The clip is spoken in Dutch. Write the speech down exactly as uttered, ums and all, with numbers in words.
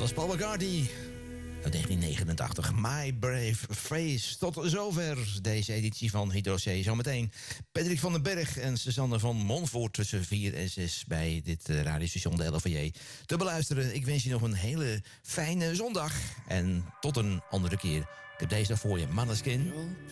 was Paul McCartney uit negentien negenentachtig. My Brave Face. Tot zover deze editie van Hydro C. Zometeen Patrick van den Berg en Suzanne van Monvoort tussen vier en zes bij dit uh, radiostation de L V J te beluisteren. Ik wens je nog een hele fijne zondag en tot een andere keer. Ik heb deze voor je, Maneskin.